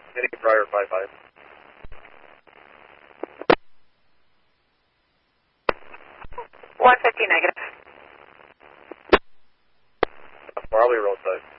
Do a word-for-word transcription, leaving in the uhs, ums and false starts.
Hitting prior five five. one fifty negative. Farley roadside.